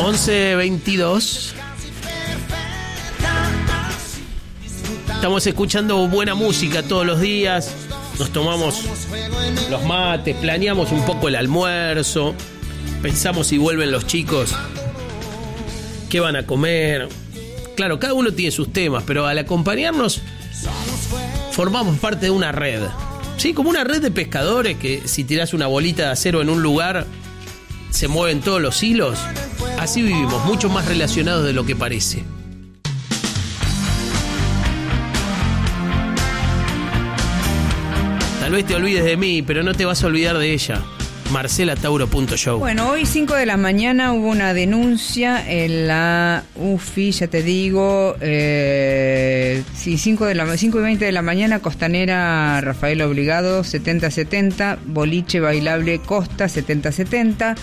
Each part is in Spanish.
11:22. Estamos escuchando buena música todos los días. Nos tomamos los mates, planeamos un poco el almuerzo. Pensamos si vuelven los chicos, qué van a comer. Claro, cada uno tiene sus temas, pero al acompañarnos formamos parte de una red. Sí, como una red de pescadores que si tirás una bolita de acero en un lugar se mueven todos los hilos. Así vivimos, mucho más relacionados de lo que parece. Tal vez te olvides de mí, pero no te vas a olvidar de ella. MarcelaTauro.show. Bueno, hoy 5 de la mañana hubo una denuncia en la UFI, ya te digo, 5:20 de la mañana, Costanera Rafael Obligado, 7070, boliche bailable Costa, 7070,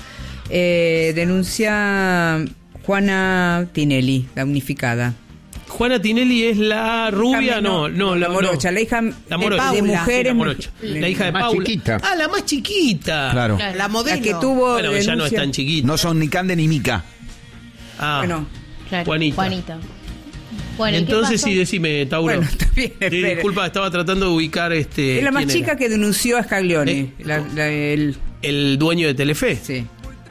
denuncia Juana Tinelli, la unificada. Juana Tinelli es la rubia, no, la morocha, la hija la morocha, de mujeres, la hija de más Paula. chiquita. Ah, la más chiquita. Claro. La modelo. la que tuvo Bueno, denuncia. ya no es tan chiquita. No son ni Cande ni Mica. Ah, Bueno, Claro, Juanita. Bueno, ¿y qué entonces pasó? sí, decime, Tauro. bueno, está bien, espere. Disculpa, estaba tratando de ubicar Es la más ¿quién chica era? que denunció a Scaglione. El dueño de Telefe. Sí.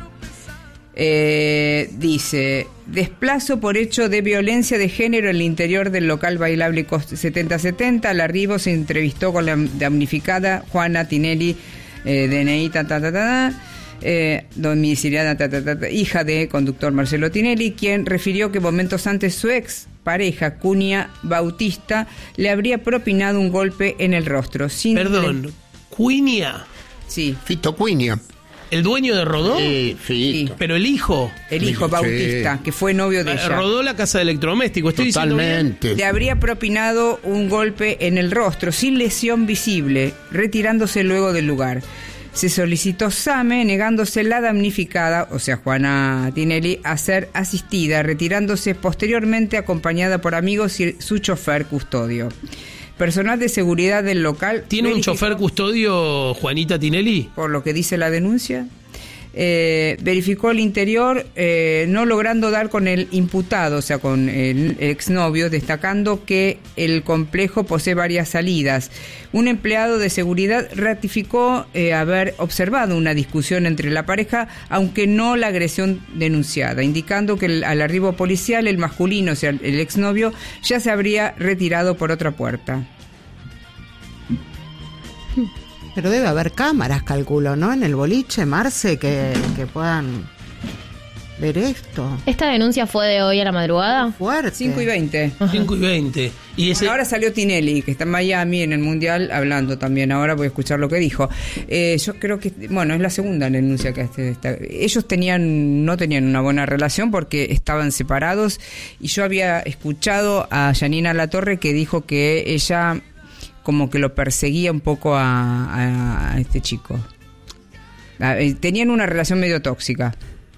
Dice: desplazo por hecho de violencia de género en el interior del local bailable 7070. Al arribo se entrevistó con la damnificada Juana Tinelli, DNI, domiciliada, hija de conductor Marcelo Tinelli, quien refirió que momentos antes su ex pareja, Cunia Bautista, le habría propinado un golpe en el rostro. Perdón, Cuinia, Sí. Fito Cuinia. el dueño de Rodó, Sí, Fito. pero el hijo. El hijo Sí. Bautista, que fue novio de ella. Rodó la casa de electrodomésticos. Estoy diciendo bien. Totalmente. Le habría propinado un golpe en el rostro, sin lesión visible, retirándose luego del lugar. Se solicitó SAME, negándose la damnificada, o sea, Juana Tinelli, a ser asistida, retirándose posteriormente acompañada por amigos y su chofer custodio. Personal de seguridad del local... ¿Tiene un verificó, chofer custodio Juanita Tinelli? por lo que dice la denuncia, verificó el interior, no logrando dar con el imputado, o sea, con el exnovio, destacando que el complejo posee varias salidas. Un empleado de seguridad ratificó haber observado una discusión entre la pareja, aunque no la agresión denunciada, indicando que al arribo policial el masculino, o sea, el exnovio, ya se habría retirado por otra puerta. Pero debe haber cámaras, calculo, ¿no? En el boliche, Marce, que puedan ver esto. ¿Esta denuncia fue de hoy a la madrugada? Fuerte. 5:20. 5:20. Y ese... Bueno, ahora salió Tinelli, que está en Miami, en el Mundial, hablando también. Ahora voy a escuchar lo que dijo. Yo creo que, bueno, es la segunda denuncia que ellos no tenían una buena relación porque estaban separados. Y yo había escuchado a Yanina Latorre que dijo que ella como que lo perseguía un poco a este chico. Tenían una relación medio tóxica.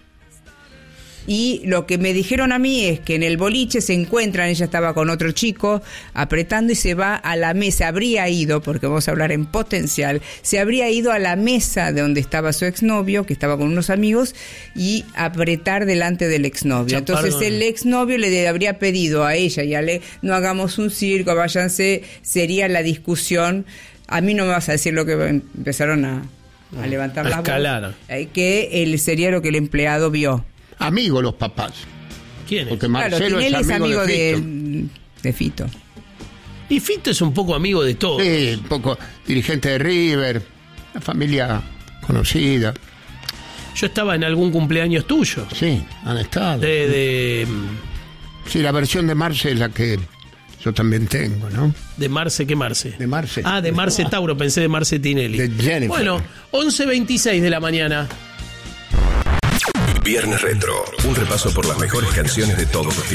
Y lo que me dijeron a mí es que en el boliche se encuentran, ella estaba con otro chico apretando y se va a la mesa, habría ido, porque vamos a hablar en potencial, se habría ido a la mesa de donde estaba su exnovio, que estaba con unos amigos, y apretar delante del exnovio. Entonces el exnovio le habría pedido a ella y a él: no hagamos un circo, váyanse, sería la discusión. A mí no me vas a decir lo que empezaron a levantar la voz, que sería lo que el empleado vio. Amigos los papás. ¿Quién es? Porque Marcelo Tinelli es amigo de Fito. Y Fito es un poco amigo de todo. Sí, un poco dirigente de River, una familia conocida. Yo estaba en algún cumpleaños tuyo. Sí, han estado. Sí, la versión de Marce es la que yo también tengo, ¿no? ¿De Marce qué Marce? De Marce. Ah, de Marce Tauro, pensé de Marce Tinelli. De Jennifer. Bueno, 11:26 de la mañana. Viernes Retro, un repaso por las mejores canciones de todos los tiempos.